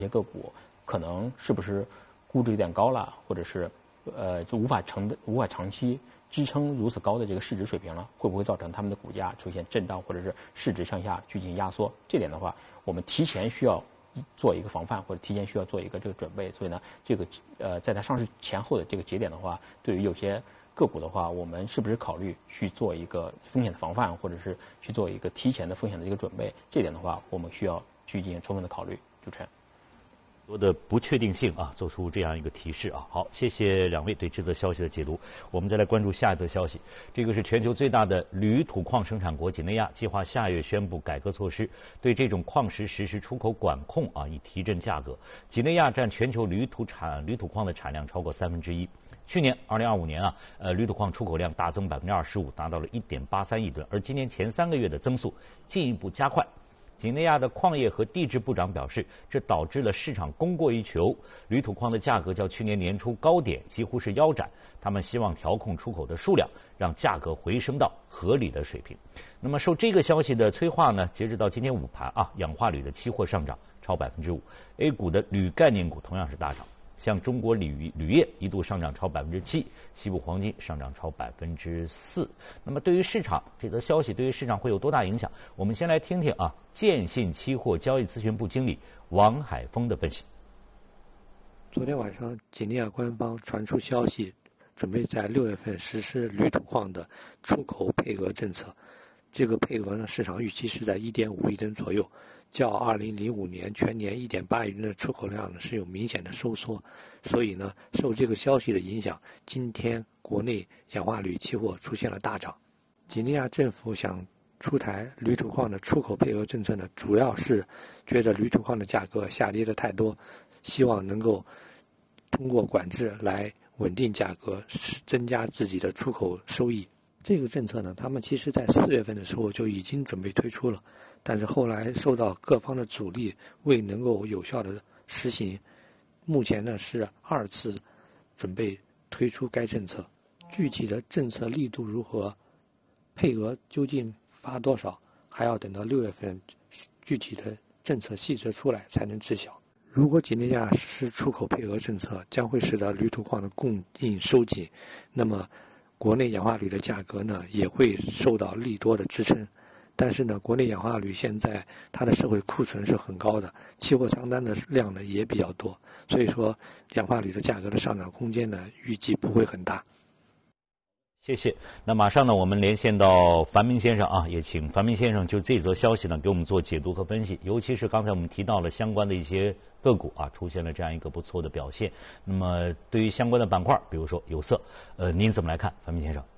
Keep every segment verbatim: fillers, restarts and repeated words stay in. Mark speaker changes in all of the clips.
Speaker 1: 些个股可能是不是估值有点高了，或者是呃就无法承的无法长期支撑如此高的这个市值水平了，会不会造成他们的股价出现震荡，或者是市值向下去进行压缩？这点的话，我们提前需要做一个防范，或者提前需要做一个这个准备。所以呢，这个呃在它上市前后的这个节点的话，对于有些个股的话，我们是不是考虑去做一个风险的防范，或者是去做一个提前的风险的一个准备？这点的话，我们需要去进行充分的考虑。主持人。
Speaker 2: 多的不确定性啊，做出这样一个提示啊。好，谢谢两位对这则消息的解读。我们再来关注下一则消息，这个是全球最大的铝土矿生产国几内亚计划下月宣布改革措施，对这种矿石实施出口管控啊，以提振价格。几内亚占全球铝土产铝土矿的产量超过三分之一。去年二零二五年啊，呃，铝土矿出口量大增百分之二十五，达到了一点八三亿吨，而今年前三个月的增速进一步加快。几内亚的矿业和地质部长表示，这导致了市场供过于求，铝土矿的价格较去年年初高点几乎是腰斩。他们希望调控出口的数量，让价格回升到合理的水平。那么受这个消息的催化呢，截止到今天午盘啊，氧化铝的期货上涨超百分之五 ，A 股的铝概念股同样是大涨。像中国铝铝业一度上涨超百分之七，西部黄金上涨超百分之四。那么对于市场，这则消息对于市场会有多大影响？我们先来听听啊，建信期货交易咨询部经理王海峰的分析。
Speaker 3: 昨天晚上，几内亚官方传出消息，准备在六月份实施铝土矿的出口配额政策。这个配额呢，市场预期是在一点五亿吨左右。较二零零五年全年一点八亿吨的出口量呢是有明显的收缩，所以呢，受这个消息的影响，今天国内氧化铝期货出现了大涨。几内亚政府想出台铝土矿的出口配额政策呢，主要是觉得铝土矿的价格下跌的太多，希望能够通过管制来稳定价格，增加自己的出口收益。这个政策呢，他们其实在四月份的时候就已经准备推出了。但是后来受到各方的阻力，未能够有效的实行。目前呢是二次准备推出该政策，具体的政策力度如何，配额究竟发多少，还要等到六月份具体的政策细则出来才能知晓。如果几内亚实施出口配额政策，将会使得铝土矿的供应收紧，那么国内氧化铝的价格呢也会受到利多的支撑。但是呢，国内氧化铝现在它的社会库存是很高的，期货仓单的量呢也比较多，所以说氧化铝的价格的上涨空间呢预计不会很大。
Speaker 2: 谢谢。那马上呢，我们连线到樊明先生啊，也请樊明先生就这则消息呢给我们做解读和分析。尤其是刚才我们提到了相关的一些个股啊，出现了这样一个不错的表现。那么对于相关的板块，比如说有色，呃，您怎么来看，樊明先生？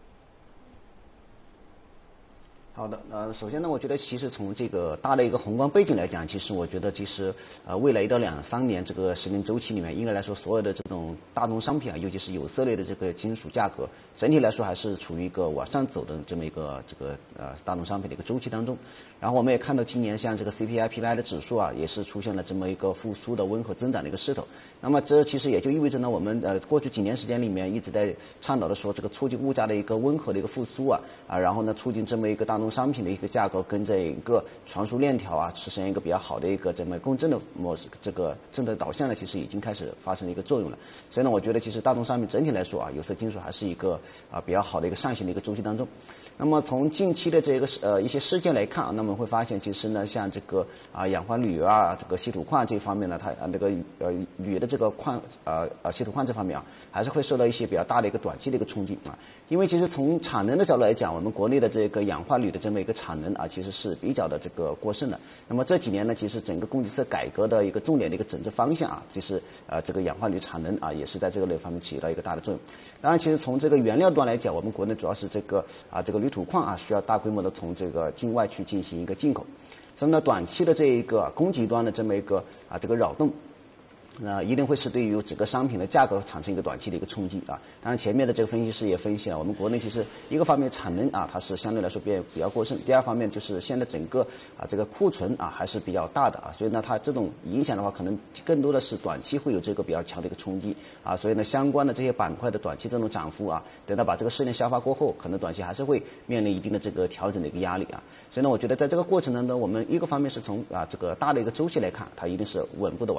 Speaker 4: 好的，呃，首先呢，我觉得其实从这个大的一个宏观背景来讲，其实我觉得其实呃未来一到两三年这个十年周期里面，应该来说所有的这种大宗商品啊，尤其是有色类的这个金属价格，整体来说还是处于一个往上走的这么一个这个呃大宗商品的一个周期当中。然后我们也看到今年像这个 C P I、P P I 的指数啊，也是出现了这么一个复苏的温和增长的一个势头。那么这其实也就意味着呢，我们呃过去几年时间里面一直在倡导的说，这个促进物价的一个温和的一个复苏啊啊，然后呢促进这么一个大宗商品的一个价格跟这一个传输链条啊实现一个比较好的一个这么共振的模式，这个政策导向呢其实已经开始发生了一个作用了。所以呢，我觉得其实大宗商品整体来说啊，有色金属还是一个啊比较好的一个上行的一个周期当中。那么从近期的这个呃一些事件来看啊，那么会发现其实呢，像这个啊氧化铝啊，这个稀土矿这方面呢，它啊那个呃铝的这个矿呃呃稀土矿这方面啊，还是会受到一些比较大的一个短期的一个冲击啊。因为其实从产能的角度来讲，我们国内的这个氧化铝的这么一个产能啊，其实是比较的这个过剩的。那么这几年呢，其实整个供给侧改革的一个重点的一个整治方向啊，就是呃这个氧化铝产能啊，也是在这个类方面起到一个大的作用。当然，其实从这个原料端来讲，我们国内主要是这个啊这个铝土矿啊，需要大规模的从这个境外去进行一个进口。所以呢，短期的这一个供给端的这么一个啊这个扰动， 那一定会是对于整个商品的价格产生一个短期的一个冲击啊。当然，前面的这个分析师也分析了，我们国内其实一个方面产能啊，它是相对来说比比较过剩；第二方面就是现在整个啊这个库存啊还是比较大的啊，所以呢，它这种影响的话，可能更多的是短期会有这个比较强的一个冲击啊。所以呢，相关的这些板块的短期这种涨幅啊，等到把这个市量消化过后，可能短期还是会面临一定的这个调整的一个压力啊。所以呢，我觉得在这个过程当中，我们一个方面是从啊这个大的一个周期来看，它一定是稳步的。